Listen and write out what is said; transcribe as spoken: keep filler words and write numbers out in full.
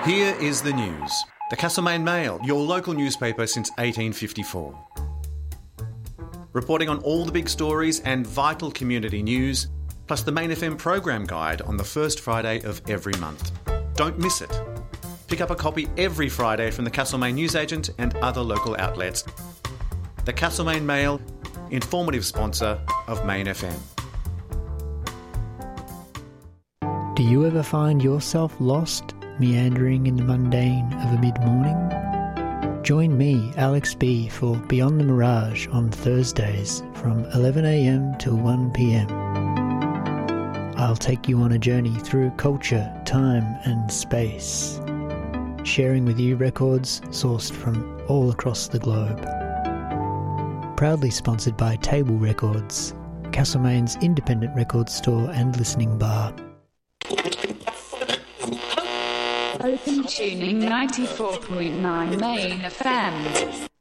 Here is the news. The Castlemaine Mail, your local newspaper since eighteen fifty-four. Reporting on all the big stories and vital community news, plus the Main F M program guide on the first Friday of every month. Don't miss it. Pick up a copy every Friday from the Castlemaine newsagent and other local outlets. The Castlemaine Mail, informative sponsor of Main F M. Do you ever find yourself lost, meandering in the mundane of a mid-morning? Join me, Alex B, for Beyond the Mirage on Thursdays from eleven a m till one p m. I'll take you on a journey through culture, time and space, sharing with you records sourced from all across the globe. Proudly sponsored by Table Records, Castlemaine's independent record store and listening bar. Open tuning ninety-four point nine Main F M.